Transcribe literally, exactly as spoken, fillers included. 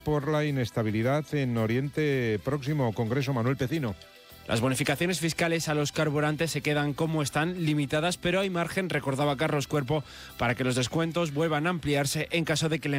por la inestabilidad en Oriente Próximo. Congreso, Manuel Pecino. Las bonificaciones fiscales a los carburantes se quedan como están, limitadas, pero hay margen, recordaba Carlos Cuerpo, para que los descuentos vuelvan a ampliarse en caso de que la